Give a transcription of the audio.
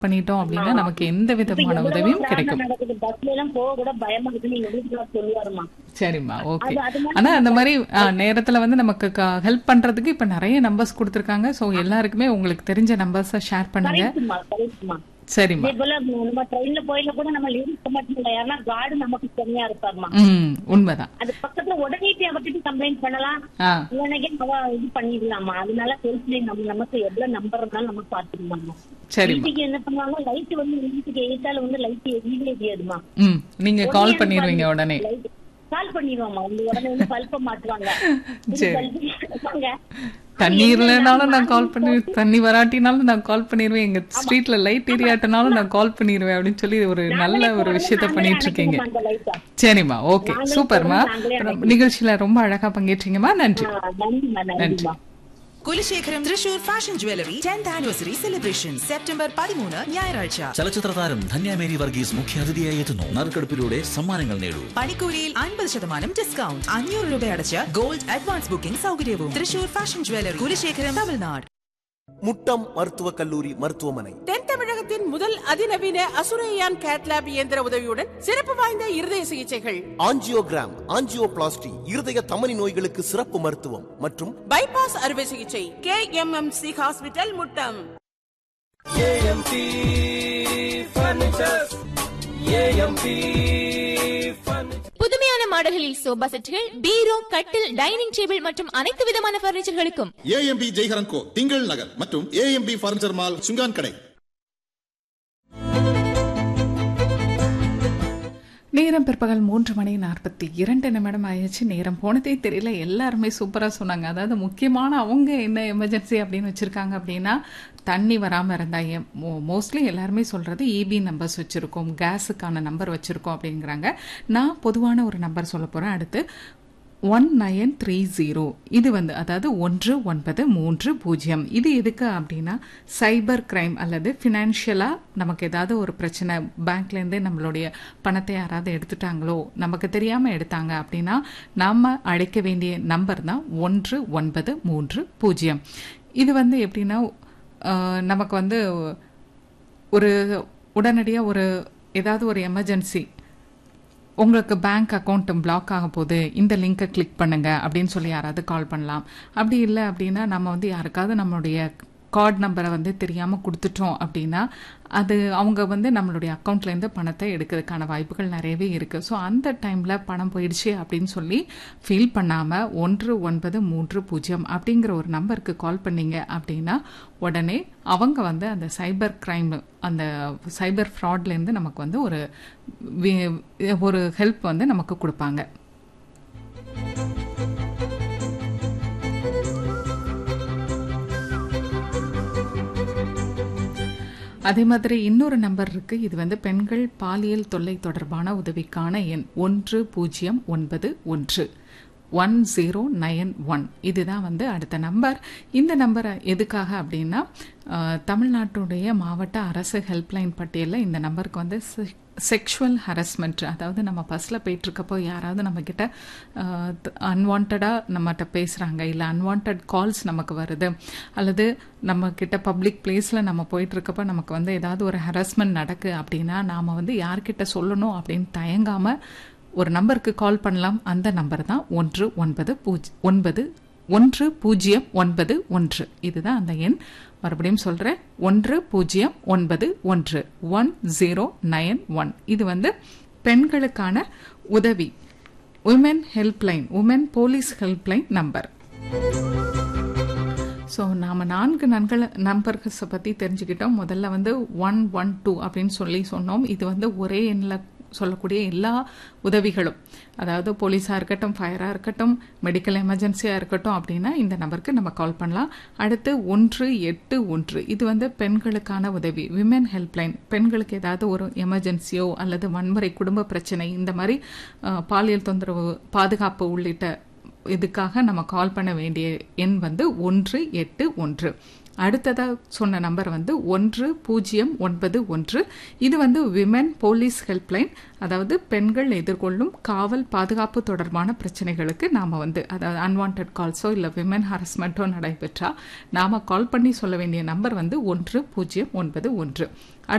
பண்ணிட்டோம் ஆமா. அப்படின்னா நமக்கு எந்த இப்ப விதமான எவ்வளவோ உதவியும் பிராணம் கிடைக்கும். நடக்குது. பஸ்ல எல்லாம் போக கூட பயமா இருக்குன்னு எங்க வீட்டுக்கு சொல்லுவாருமா. சரிம்மா, ஓகே. அது மாதிரி ஆனா அந்த நம்ம மாதிரி நேரத்துல வந்து நமக்கு ஹெல்ப் பண்றதுக்கு இப்ப நிறைய நம்பர்ஸ் கொடுத்துருக்காங்க. ஸோ எல்லாருக்குமே உங்களுக்கு தெரிஞ்ச நம்பர்ஸை ஷேர் பண்ணுங்க. கரெக்ட்மா. சரிம்மா. இதே போல நம்ம ட்ரெயின்ல போயில கூட நம்ம லேடிஸ் மட்டும் இல்ல, யாருன்னா கார்டு நமக்கு தனியா இருப்பாருமா. உண்மைதான். அது பக்கத்துல உடனே அவர்கிட்ட கம்ப்ளைண்ட் பண்ணலாம், ஆ இல்லைன்னா அவ இது பண்ணிடலாமா. அதனால ஹெல்ப்லைன் நமக்கு எவ்வளவு நம்பர் இருந்தாலும் நம்ம பாத்துக்கலாமா. சரிம்மா. வீட்டுக்கு என்ன பண்ணுவாங்க, லைட் வந்து வீட்டுக்கு எதிர்த்தால வந்து லைட் எரியவே எரியாதுமா. நீங்க கால் பண்ணிடுவீங்க உடனே. கால் பண்ணிடுவாமா, உடனே வந்து பல்ப மாட்டுவாங்க. சரி. தண்ணி இல்லைனாலும் நான் கால் பண்ணுவேன், தண்ணி வராட்டினாலும் நான் கால் பண்ணிடுவேன், எங்க ஸ்ட்ரீட்ல லைட் எரியாட்டினாலும் நான் கால் பண்ணிடுவேன் அப்படின்னு சொல்லி ஒரு நல்ல ஒரு விஷயத்த பண்ணிட்டு இருக்கீங்க. சரிம்மா, ஓகே, சூப்பர்மா. நிகழ்ச்சியில ரொம்ப அழகா பங்கேற்றீங்கம்மா. நன்றி. நன்றி. Kulasekharam Thrissur fashion jewellery 10th anniversary celebration September 13 ഞായറാഴ്ച. ചലച്ചിത്ര താരം ധന്യ മേരി വർഗീസ് മുഖ്യാതിഥിയായി എത്തുന്നു. നറുക്കെടുപ്പിലൂടെ സമ്മാനങ്ങൾ നേടൂ. പണിക്കൂലിയിൽ 50% ഡിസ്കൗണ്ട്. 500 രൂപ അടച്ച് ഗോൾഡ് അഡ്വാൻസ് ബുക്കിംഗ് സൗകര്യവും. Thrissur fashion jewellery, Kulasekharam, Tamil Nadu. முட்டம் மருத்துவக் கல்லூரி மருத்துவமனை தென் தமிழகத்தின் முதல் அதிநவீன அசுரையான் கேட்லாப் இயந்திர உதவியுடன் சிறப்பு வாய்ந்த இருதய சிகிச்சைகள், ஆஞ்சியோகிராம், ஆஞ்சியோபிளாஸ்டி, இருதய தமனி நோய்களுக்கு சிறப்பு மருத்துவம் மற்றும் பைபாஸ் அறுவை சிகிச்சை. KMMC hospital, Muttam. புதுமையான மாடல்களில் சோபா செட்டுகள், பீரோ, கட்டில், டைனிங் டேபிள் மற்றும் அனைத்து விதமான பர்னிச்சர்களுக்கும் AMB ஜெய்ஹரன் கோ, திங்கள் நகர் மற்றும் AMB பர்னிச்சர் மால், சுங்கான் கடை. நேரம் பிற்பகல் 3:42 ஆயிடுச்சு. நேரம் போனதே தெரியல. எல்லாருமே சூப்பராக சொன்னாங்க. அதாவது முக்கியமான அவங்க என்ன எமர்ஜென்சி அப்படின்னு வச்சுருக்காங்க அப்படின்னா, தண்ணி வராமல் இருந்தால் மோஸ்ட்லி எல்லாருமே சொல்கிறது EB நம்பர்ஸ் வச்சுருக்கோம், கேஸுக்கான நம்பர் வச்சுருக்கோம் அப்படிங்கிறாங்க. நான் பொதுவான ஒரு நம்பர் சொல்ல போகிறேன். அடுத்து 1930. இது வந்து அதாவது 1930. இது எதுக்கு அப்படின்னா, சைபர் கிரைம் அல்லது ஃபினான்ஷியலாக நமக்கு ஏதாவது ஒரு பிரச்சனை, பேங்க்லேருந்தே நம்மளுடைய பணத்தை யாராவது எடுத்துட்டாங்களோ, நமக்கு தெரியாமல் எடுத்தாங்க அப்படின்னா நாம் அழைக்க வேண்டிய நம்பர் தான் 1930. இது வந்து எப்படின்னா, நமக்கு வந்து ஒரு உடனடியாக ஒரு ஏதாவது ஒரு எமர்ஜென்சி, உங்களுக்கு பேங்க் அக்கௌண்ட் பிளாக் ஆக போகுது, இந்த லிங்கை கிளிக் பண்ணுங்க அப்படின்னு சொல்லி யாராவது கால் பண்ணலாம். அப்படி இல்லை அப்படின்னா, நம்ம வந்து யாருக்காவது நம்மளுடைய கார்டு நம்பரை வந்து தெரியாமல் கொடுத்துட்டோம் அப்படின்னா, அது அவங்க வந்து நம்மளுடைய அக்கௌண்ட்லேருந்து பணத்தை எடுக்கிறதுக்கான வாய்ப்புகள் நிறையவே இருக்குது. ஸோ அந்த டைமில் பணம் போயிடுச்சு அப்படின்னு சொல்லி ஃபீல் பண்ணாமல் 1930 அப்படிங்கிற ஒரு நம்பருக்கு கால் பண்ணீங்க அப்படின்னா, உடனே அவங்க வந்து அந்த சைபர் கிரைம், அந்த சைபர் ஃப்ராட்லேருந்து நமக்கு வந்து ஒரு ஹெல்ப் வந்து நமக்கு கொடுப்பாங்க. அதே மாதிரி இன்னொரு நம்பர் இருக்கு. இது வந்து பெண்கள் பாலியல் தொல்லை தொடர்பான உதவிக்கான எண் 1091 1091. இதுதான் வந்து அடுத்த நம்பர். இந்த நம்பரை எதுக்காக அப்படின்னா, தமிழ்நாட்டுடைய மாவட்ட அரசு ஹெல்ப்லைன் பட்டியலில் இந்த நம்பருக்கு வந்து செக்ஷுவல் ஹரஸ்மெண்ட், அதாவது நம்ம பஸ்ஸில் போயிட்டுருக்கப்போ யாராவது நம்மக்கிட்ட அன்வான்டாக நம்மகிட்ட பேசுகிறாங்க, இல்லை அன்வான்ட் கால்ஸ் நமக்கு வருது, அல்லது நம்மக்கிட்ட பப்ளிக் பிளேஸில் நம்ம போயிட்டுருக்கப்போ நமக்கு வந்து ஏதாவது ஒரு ஹரஸ்மெண்ட் நடக்குது அப்படின்னா, நாம் வந்து யார்கிட்ட சொல்லணும் அப்படின்னு தயங்காமல் ஒரு நம்பருக்கு கால் பண்ணலாம். அந்த நம்பர் தான் 1091. இதுதான் அந்த எண். மறுபடியும் சொல்கிறேன், 1091 1091. இது வந்து பெண்களுக்கான உதவி, woman helpline, woman police helpline number. So நாம் 4 நம்பர்ஸை பற்றி தெரிஞ்சுக்கிட்டோம். முதல்ல வந்து 112 அப்படின்னு சொன்னோம். இது வந்து ஒரே எண்ணில் சொல்லக்கூடிய எல்லா உதவிகளும், அதாவது போலீஸாக இருக்கட்டும், ஃபயராக இருக்கட்டும், மெடிக்கல் எமர்ஜென்சியாக இருக்கட்டும் அப்படின்னா இந்த நம்பருக்கு நம்ம கால் பண்ணலாம். அடுத்து 181. இது வந்து பெண்களுக்கான உதவி, விமென் ஹெல்ப்லைன். பெண்களுக்கு ஏதாவது ஒரு எமர்ஜென்சியோ அல்லது வன்முறை, குடும்ப பிரச்சனை, இந்த மாதிரி பாலியல் தொந்தரவு, பாதுகாப்பு உள்ளிட்ட இதுக்காக நம்ம கால் பண்ண வேண்டிய எண் வந்து 181. அடுத்ததாக சொன்ன நம்பர் வந்து 1091. இது வந்து விமென் போலீஸ் ஹெல்ப்லைன், அதாவது பெண்கள் எதிர்கொள்ளும் காவல் பாதுகாப்பு தொடர்பான பிரச்சனைகளுக்கு நாம் வந்து அதாவது அன்வான்ட் கால்ஸோ இல்லை விமென் ஹராஸ்மெண்ட்டோ நடைபெற்றா நாம் கால் பண்ணி சொல்ல வேண்டிய நம்பர் வந்து 1091.